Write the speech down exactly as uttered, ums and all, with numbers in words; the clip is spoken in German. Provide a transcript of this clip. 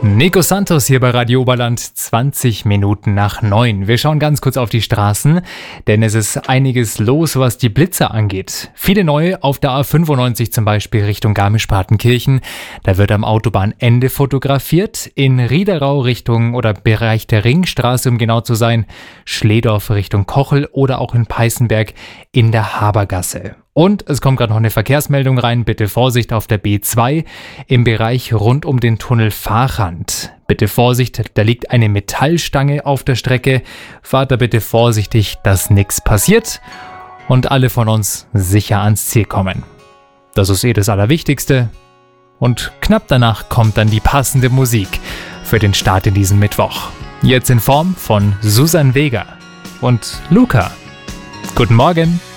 Nico Santos hier bei Radio Oberland, zwanzig Minuten nach neun. Wir schauen ganz kurz auf die Straßen, denn es ist einiges los, was die Blitzer angeht. Viele neue auf der A fünfundneunzig zum Beispiel Richtung Garmisch-Partenkirchen. Da wird am Autobahnende fotografiert. In Riederau Richtung oder Bereich der Ringstraße, um genau zu sein, Schledorf Richtung Kochel oder auch in Peißenberg in der Habergasse. Und es kommt gerade noch eine Verkehrsmeldung rein. Bitte Vorsicht auf der B zwei im Bereich rund um den Tunnel Fahrrand. Bitte Vorsicht, da liegt eine Metallstange auf der Strecke. Fahrt da bitte vorsichtig, dass nichts passiert und alle von uns sicher ans Ziel kommen. Das ist eh das Allerwichtigste. Und knapp danach kommt dann die passende Musik für den Start in diesen Mittwoch. Jetzt in Form von Susan Vega und Luca. Guten Morgen.